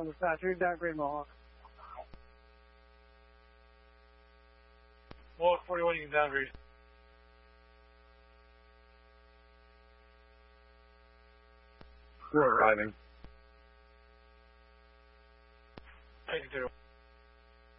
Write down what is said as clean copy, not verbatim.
on the side. 3 downgrade Mohawk. Mohawk 41, you can downgrade. We're arriving. Thank you,